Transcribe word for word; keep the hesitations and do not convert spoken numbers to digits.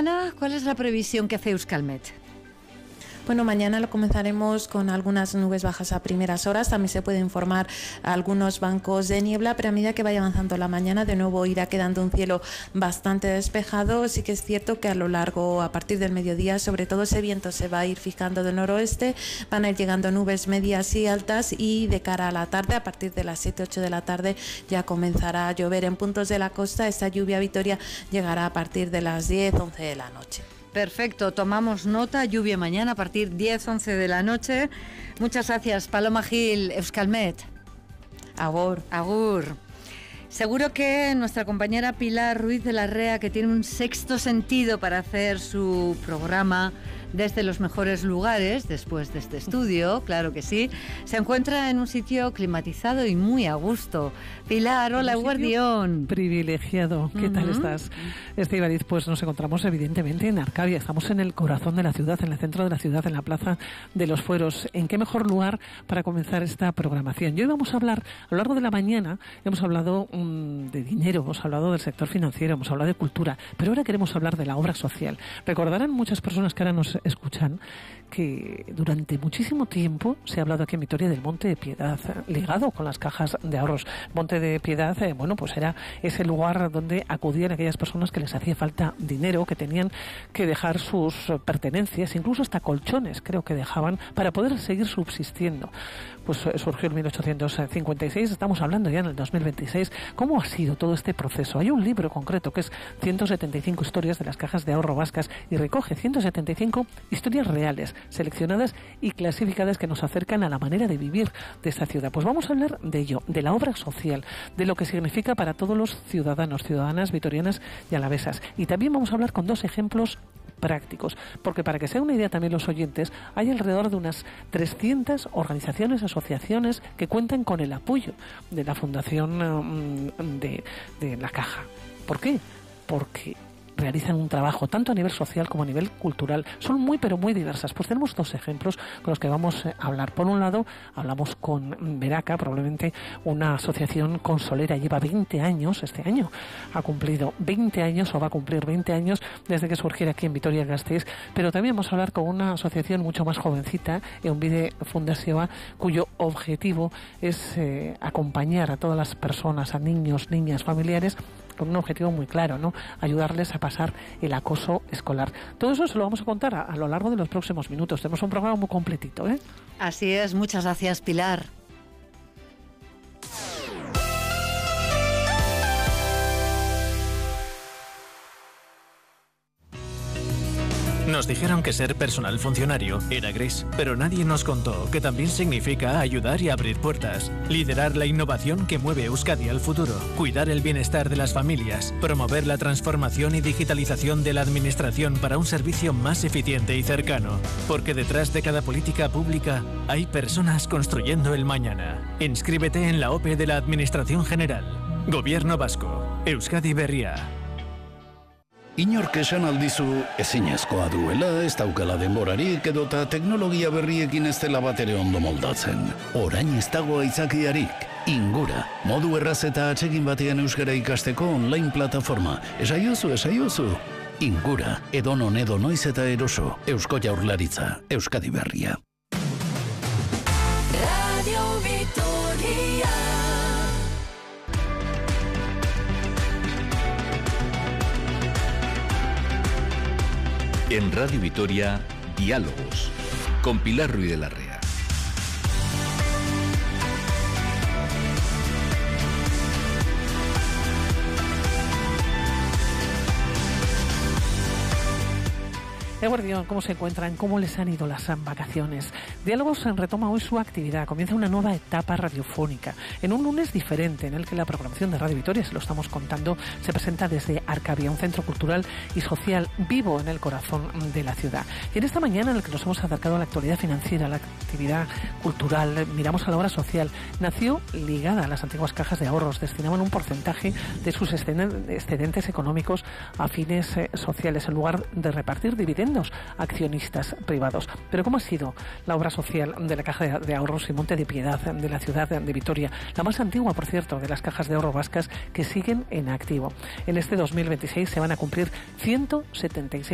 mañana, ¿cuál es la previsión que hace Euskalmet? Bueno, mañana lo comenzaremos con algunas nubes bajas a primeras horas. También se pueden formar algunos bancos de niebla, pero a medida que vaya avanzando la mañana, de nuevo irá quedando un cielo bastante despejado. Sí que es cierto que a lo largo, a partir del mediodía, sobre todo ese viento se va a ir fijando del noroeste. Van a ir llegando nubes medias y altas, y de cara a la tarde, a partir de las siete ocho de la tarde, ya comenzará a llover en puntos de la costa. Esta lluvia, Vitoria, llegará a partir de las diez once de la noche. Perfecto, tomamos nota, lluvia mañana a partir diez once de la noche. Muchas gracias, Paloma Gil, Euskalmet. Agur. Agur. Seguro que nuestra compañera Pilar Ruiz de la Rea, que tiene un sexto sentido para hacer su programa desde los mejores lugares, después de este estudio, claro que sí, se encuentra en un sitio climatizado y muy a gusto. Pilar, hola, guardión. Privilegiado, ¿qué uh-huh. tal estás? Estíbaliz, pues nos encontramos evidentemente en Arcavia, estamos en el corazón de la ciudad, en el centro de la ciudad, en la Plaza de los Fueros. ¿En qué mejor lugar para comenzar esta programación? Y hoy vamos a hablar, a lo largo de la mañana, hemos hablado um, de dinero, hemos hablado del sector financiero, hemos hablado de cultura, pero ahora queremos hablar de la obra social. Recordarán muchas personas que ahora nos escuchan que durante muchísimo tiempo se ha hablado aquí en Vitoria del Monte de Piedad, ligado con las cajas de ahorros. Monte de Piedad, eh, bueno, pues era ese lugar donde acudían aquellas personas que les hacía falta dinero, que tenían que dejar sus pertenencias, incluso hasta colchones, creo que dejaban, para poder seguir subsistiendo. Pues eh, surgió en mil ochocientos cincuenta y seis, estamos hablando ya en el dos mil veintiséis. ¿Cómo ha sido todo este proceso? Hay un libro concreto que es ciento setenta y cinco historias de las cajas de ahorro vascas y recoge ciento setenta y cinco historias reales, seleccionadas y clasificadas, que nos acercan a la manera de vivir de esta ciudad. Pues vamos a hablar de ello, de la obra social, de lo que significa para todos los ciudadanos, ciudadanas vitorianas y alavesas. Y también vamos a hablar con dos ejemplos prácticos, porque para que sea una idea también los oyentes, hay alrededor de unas trescientas organizaciones, asociaciones que cuentan con el apoyo de la Fundación um, de, de la Caja. ¿Por qué? Porque realizan un trabajo tanto a nivel social como a nivel cultural. Son muy pero muy diversas. Pues tenemos dos ejemplos con los que vamos a hablar. Por un lado, hablamos con Veraca, probablemente una asociación consolera, lleva veinte años, este año ha cumplido veinte años o va a cumplir veinte años desde que surgiera aquí en Vitoria-Gasteiz, pero también vamos a hablar con una asociación mucho más jovencita, Eunbide Fundazioa, cuyo objetivo es eh, acompañar a todas las personas, a niños, niñas, familiares, con un objetivo muy claro, ¿no? Ayudarles a pasar el acoso escolar. Todo eso se lo vamos a contar a, a lo largo de los próximos minutos. Tenemos un programa muy completito, ¿eh? Así es, muchas gracias, Pilar. Nos dijeron que ser personal funcionario era gris, pero nadie nos contó que también significa ayudar y abrir puertas, liderar la innovación que mueve Euskadi al futuro, cuidar el bienestar de las familias, promover la transformación y digitalización de la administración para un servicio más eficiente y cercano, porque detrás de cada política pública hay personas construyendo el mañana. Inscríbete en la O P E de la Administración General. Gobierno Vasco. Euskadi Berria. Inork esan aldizu ezinezkoa duela, ez daukala denborarik edota teknologia berriekin ez dela batere ondo moldatzen. Orain ez dago aitzakiarik. Ingura, modu erraz eta atsegin batean euskara ikasteko online plataforma. Esaiozu, esaiozu. Ingura, edonon edo noiz eta eroso. Eusko Jaurlaritza, Euskadi Berria. Radio Vitoria. En Radio Vitoria, Diálogos, con Pilar Ruiz de la Rea. Guardión, ¿cómo se encuentran? ¿Cómo les han ido las vacaciones? Diálogos retoma hoy su actividad, comienza una nueva etapa radiofónica, en un lunes diferente en el que la programación de Radio Vitoria, se lo estamos contando, se presenta desde Arcavia, un centro cultural y social vivo en el corazón de la ciudad. Y en esta mañana en el que nos hemos acercado a la actualidad financiera, a la actividad cultural, miramos a la obra social, nació ligada a las antiguas cajas de ahorros, destinaban un porcentaje de sus excedentes económicos a fines eh, sociales, en lugar de repartir dividendos a accionistas privados. Pero ¿cómo ha sido la obra social de la Caja de Ahorros y Monte de Piedad de la ciudad de Vitoria? La más antigua, por cierto, de las cajas de ahorro vascas que siguen en activo. En este dos mil veintiséis se van a cumplir ciento setenta y seis